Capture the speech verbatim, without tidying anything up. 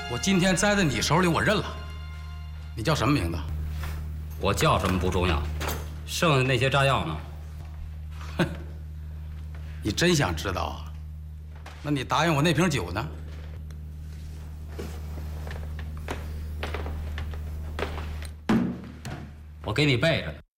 我今天栽在你手里，我认了。你叫什么名字？ 我叫什么不重要，剩下那些炸药呢？ 哼，你真想知道啊？那你答应我那瓶酒呢？ 我给你备着呢。